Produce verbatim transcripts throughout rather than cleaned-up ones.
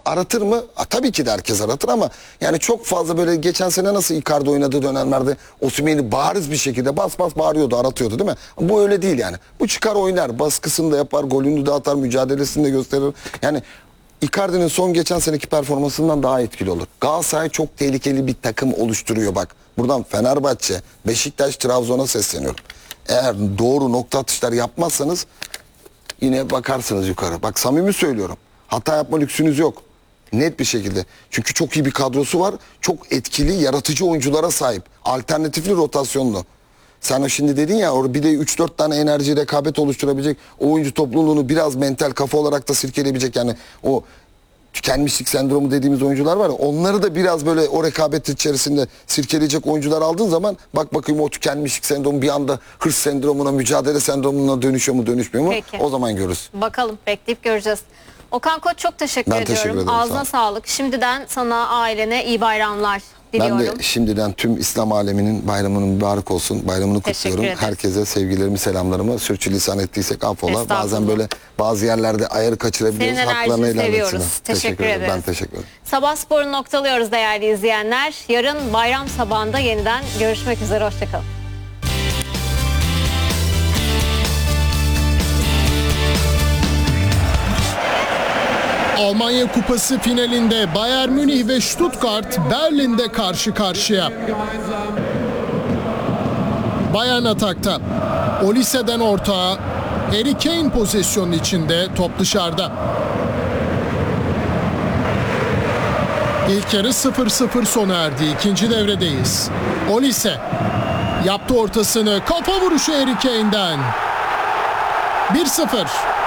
aratır mı? A, tabii ki de herkes aratır ama yani çok fazla böyle geçen sene nasıl Icardi oynadığı dönemlerde Osimhen'i bariz bir şekilde bas bas bağırıyordu, aratıyordu değil mi? Bu öyle değil yani. Bu çıkar oynar, baskısını da yapar, golünü de atar, mücadelesini de gösterir. Yani Icardi'nin son geçen seneki performansından daha etkili olur. Galatasaray çok tehlikeli bir takım oluşturuyor bak. Buradan Fenerbahçe, Beşiktaş, Trabzon'a sesleniyorum. Eğer doğru nokta atışlar yapmazsanız yine bakarsınız yukarı. Bak samimi söylüyorum. Hata yapma lüksünüz yok. Net bir şekilde. Çünkü çok iyi bir kadrosu var. Çok etkili, yaratıcı oyunculara sahip. Alternatifli, rotasyonlu. Sen o şimdi dedin ya orada bir de üç dört tane enerji, rekabet oluşturabilecek, o oyuncu topluluğunu biraz mental kafa olarak da sirkeleyebilecek, yani o tükenmişlik sendromu dediğimiz oyuncular var ya, onları da biraz böyle o rekabet içerisinde sirkeleyecek oyuncular aldığın zaman bak bakayım o tükenmişlik sendromu bir anda hırs sendromuna, mücadele sendromuna dönüşüyor mu dönüşmüyor mu? Peki. O zaman görürüz. Bakalım, bekleyip göreceğiz. Okan Koç, çok teşekkür ben ediyorum. Teşekkür ederim, ağzına sağlık. Şimdiden sana, ailene iyi bayramlar diliyorum. Ben de şimdiden tüm İslam aleminin bayramının mübarek olsun. Bayramını kutluyorum. Herkese sevgilerimi, selamlarımı. Sürçülisan ettiysek affola. Bazen böyle bazı yerlerde ayarı kaçırabiliyoruz. Senin enerjini seviyoruz. Teşekkür, teşekkür ederiz. Ben teşekkür ederim. Sabah Spor'u noktalıyoruz değerli izleyenler. Yarın bayram sabahında yeniden görüşmek üzere. Hoşçakalın. Almanya Kupası finalinde Bayern Münih ve Stuttgart Berlin'de karşı karşıya. Bayern atakta. Olise'den orta. Harry Kane pozisyonun içinde, top dışarıda. İlk yarı sıfır sıfır sona erdi. İkinci devredeyiz. Olise yaptı ortasını. Kafa vuruşu Harry Kane'den. bir sıfır.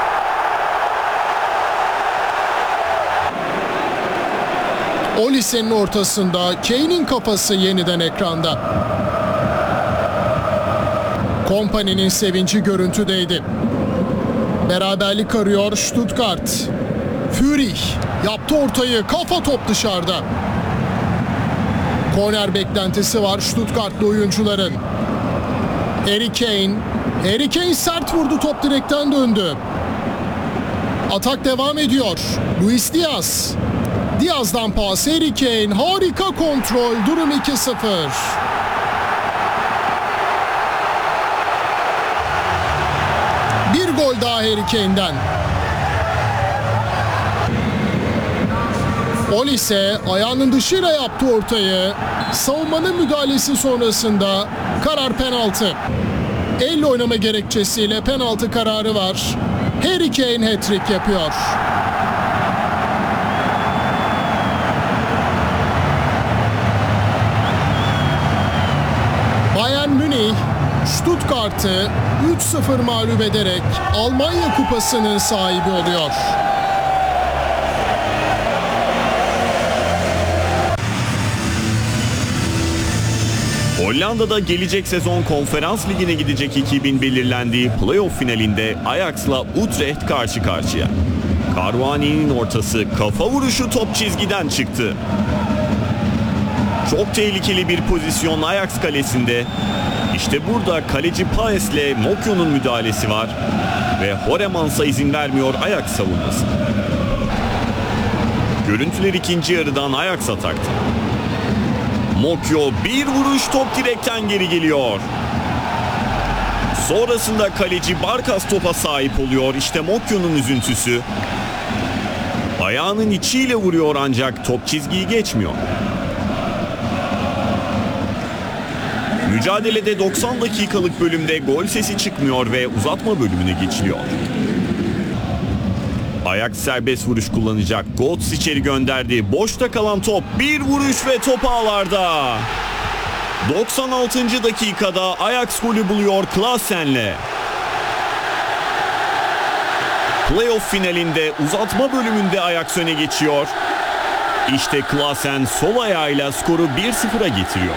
Olise'nin ortasında, Kane'in kafası yeniden ekranda. Kompany'nin sevinci görüntüdeydi. Beraberlik arıyor Stuttgart. Führich yaptı ortayı, kafa, top dışarıda. Korner beklentisi var Stuttgartlı oyuncuların. Harry Kane, Harry Kane sert vurdu, top direkten döndü. Atak devam ediyor. Luis Diaz. Diaz'dan pas, Harry Kane, harika kontrol, durum iki sıfır. Bir gol daha Harry Kane'den. Olise ayağının dışıyla yaptı ortayı. Savunmanın müdahalesi sonrasında karar penaltı. Elle oynama gerekçesiyle penaltı kararı var. Harry Kane hat-trick yapıyor. Bayern Münih Stuttgart'ı üç sıfır mağlup ederek Almanya Kupası'nın sahibi oluyor. Hollanda'da gelecek sezon Konferans Ligi'ne gidecek ekibin belirlendiği playoff finalinde Ajax'la Utrecht karşı karşıya. Caruani'nin ortası, kafa vuruşu top çizgiden çıktı. Çok tehlikeli bir pozisyon Ajax kalesinde. İşte burada kaleci Paes'le Mokyo'nun müdahalesi var ve Horemans'a izin vermiyor Ajax savunması. Görüntüler ikinci yarıdan Ajax atakta. Mokyo bir vuruş, top direkten geri geliyor. Sonrasında kaleci Barkas topa sahip oluyor. İşte Mokyo'nun üzüntüsü. Ayağının içiyle vuruyor ancak top çizgiyi geçmiyor. Mücadelede doksan dakikalık bölümde gol sesi çıkmıyor ve uzatma bölümüne geçiliyor. Ajax serbest vuruş kullanacak. Götze içeri gönderdi. Boşta kalan top. Bir vuruş ve top ağlarda. doksan altıncı dakikada Ajax golü buluyor Klaasen'le. Playoff finalinde uzatma bölümünde Ajax öne geçiyor. İşte Klaasen sol ayağıyla skoru bir sıfıra getiriyor.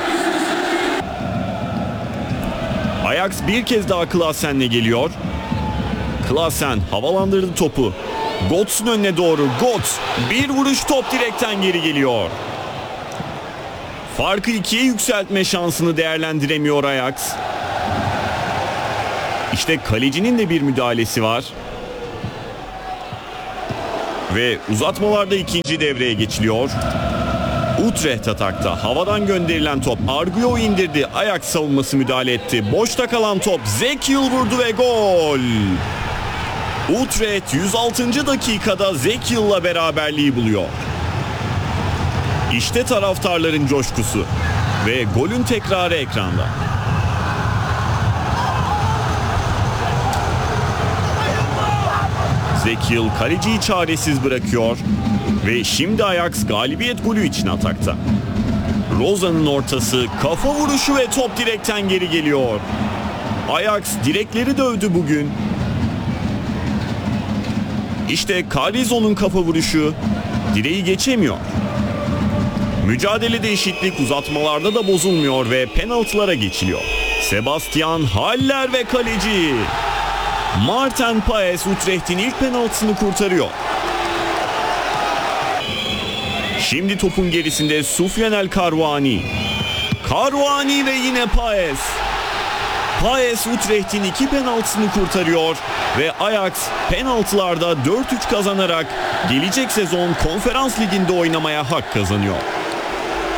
Ajax bir kez daha Klaasen'le geliyor. Klaasen havalandırdı topu. Götze'nin önüne doğru. Götze bir vuruş, top direkten geri geliyor. Farkı ikiye yükseltme şansını değerlendiremiyor Ajax. İşte kalecinin de bir müdahalesi var. Ve uzatmalarda ikinci devreye geçiliyor. Utrecht atakta. Havadan gönderilen top Arguyo indirdi. Ajax savunması müdahale etti. Boşta kalan top Zekiel vurdu ve gol. Utrecht yüz altıncı dakikada Zekiel'la beraberliği buluyor. İşte taraftarların coşkusu ve golün tekrarı ekranda. Zekiel kaleciyi çaresiz bırakıyor ve şimdi Ajax galibiyet golü için atakta. Roza'nın ortası, kafa vuruşu ve top direkten geri geliyor. Ajax direkleri dövdü bugün. İşte Carrizo'nun kafa vuruşu direği geçemiyor. Mücadelede eşitlik uzatmalarda da bozulmuyor ve penaltılara geçiliyor. Sebastian Haller ve kaleci Marten Paes Utrecht'in ilk penaltısını kurtarıyor. Şimdi topun gerisinde Soufiane El Karouani. Karouani ve yine Paes. Paes Utrecht'in iki penaltısını kurtarıyor ve Ajax penaltılarda dört üç kazanarak gelecek sezon Konferans Ligi'nde oynamaya hak kazanıyor.